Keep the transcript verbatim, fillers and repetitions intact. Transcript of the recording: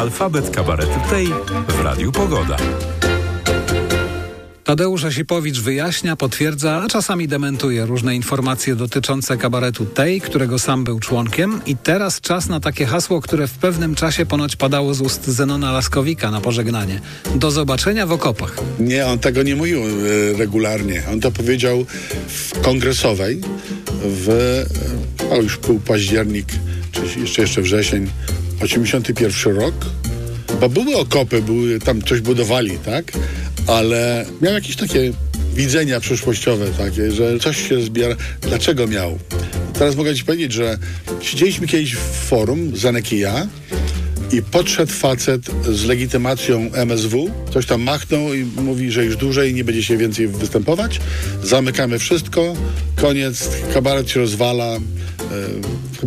Alfabet kabaretu tej w Radiu Pogoda. Tadeusz Osipowicz wyjaśnia, potwierdza, a czasami dementuje różne informacje dotyczące kabaretu tej, którego sam był członkiem. I teraz czas na takie hasło, które w pewnym czasie ponoć padało z ust Zenona Laskowika na pożegnanie. Do zobaczenia w okopach. Nie, on tego nie mówił y, regularnie. On to powiedział w kongresowej w o, już był październik, czy jeszcze, jeszcze wrzesień, osiemdziesiąty pierwszy rok. Bo były okopy, były, tam coś budowali, tak? Ale miał jakieś takie widzenia przyszłościowe takie, że coś się zbiera. Dlaczego miał? Teraz mogę ci powiedzieć, że siedzieliśmy kiedyś w forum, Zenek i ja, i podszedł facet z legitymacją M S W, coś tam machnął i mówi, że już dłużej nie będzie się więcej występować. Zamykamy wszystko, koniec, kabaret się rozwala. Yy,